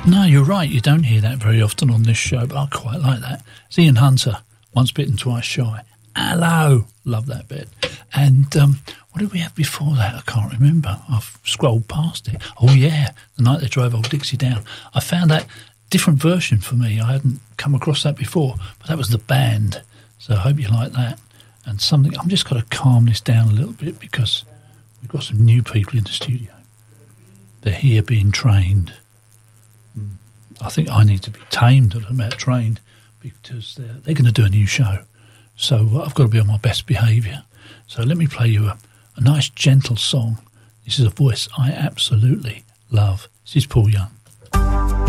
No, you're right. You don't hear that very often on this show, but I quite like that. It's Ian Hunter, Once Bitten, Twice Shy. Hello. Love that bit. And what did we have before that? I can't remember. I've scrolled past it. Oh, yeah, The Night They Drove Old Dixie Down. I found that different version for me. I hadn't come across that before, but that was the band. So I hope you like that. And something, I'm just got to calm this down a little bit because we've got some new people in the studio. They're here being trained. I think I need to be tamed and about trained because they're going to do a new show. So I've got to be on my best behaviour. So let me play you a nice, gentle song. This is a voice I absolutely love. This is Paul Young.